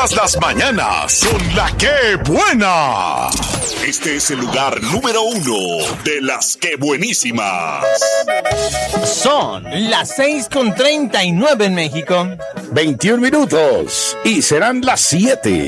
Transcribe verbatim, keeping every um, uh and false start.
Todas las mañanas con la que buena. Este es el lugar número uno de las que buenísimas. Son las seis con treinta y nueve en México. veintiún minutos y serán las siete.